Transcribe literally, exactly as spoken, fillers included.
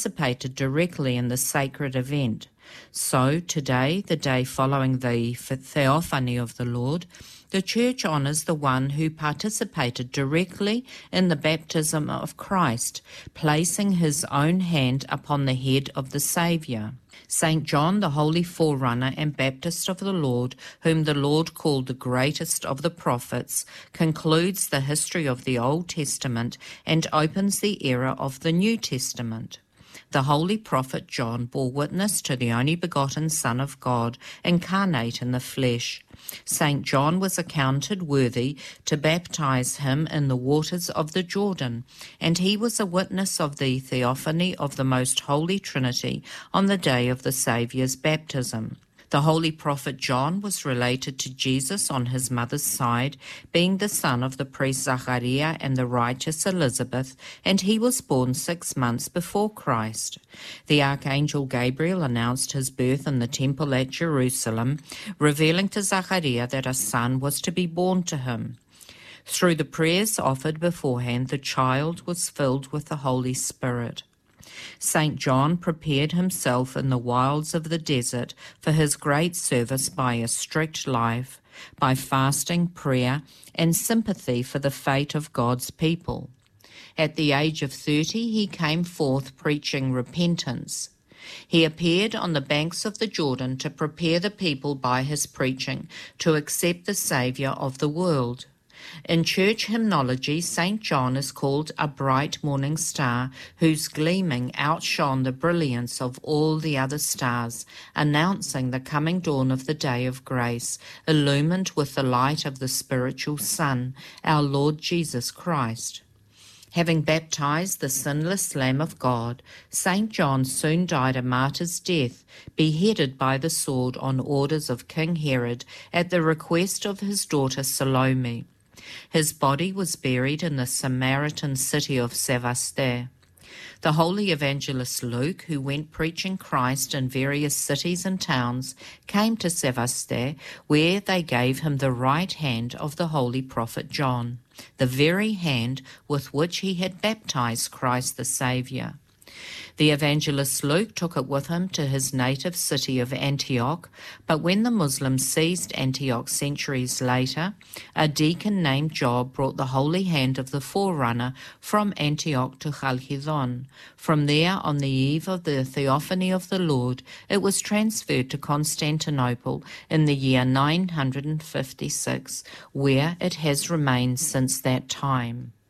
participated directly in the sacred event. So today, the day following the theophany of the Lord, the Church honours the one who participated directly in the baptism of Christ, placing his own hand upon the head of the Saviour. Saint John, the holy forerunner and Baptist of the Lord, whom the Lord called the greatest of the prophets, concludes the history of the Old Testament and opens the era of the New Testament. The holy prophet John bore witness to the only begotten Son of God, incarnate in the flesh. Saint John was accounted worthy to baptize him in the waters of the Jordan, and he was a witness of the theophany of the Most Holy Trinity on the day of the Saviour's baptism. The holy prophet John was related to Jesus on his mother's side, being the son of the priest Zachariah and the righteous Elizabeth, and he was born six months before Christ. The archangel Gabriel announced his birth in the temple at Jerusalem, revealing to Zachariah that a son was to be born to him. Through the prayers offered beforehand, the child was filled with the Holy Spirit. Saint John prepared himself in the wilds of the desert for his great service by a strict life, by fasting, prayer, and sympathy for the fate of God's people. At the age of thirty, he came forth preaching repentance. He appeared on the banks of the Jordan to prepare the people by his preaching to accept the Saviour of the world. In church hymnology, Saint John is called a bright morning star whose gleaming outshone the brilliance of all the other stars, announcing the coming dawn of the day of grace, illumined with the light of the spiritual sun, our Lord Jesus Christ. Having baptized the sinless Lamb of God, Saint John soon died a martyr's death, beheaded by the sword on orders of King Herod at the request of his daughter Salome. His body was buried in the Samaritan city of Sevaste. The holy evangelist Luke, who went preaching Christ in various cities and towns, came to Sevaste, where they gave him the right hand of the holy prophet John, the very hand with which he had baptized Christ the Saviour. The evangelist Luke took it with him to his native city of Antioch, but when the Muslims seized Antioch centuries later, a deacon named Job brought the holy hand of the forerunner from Antioch to Chalcedon. From there, on the eve of the Theophany of the Lord, it was transferred to Constantinople in the year nine hundred fifty-six, where it has remained since that time.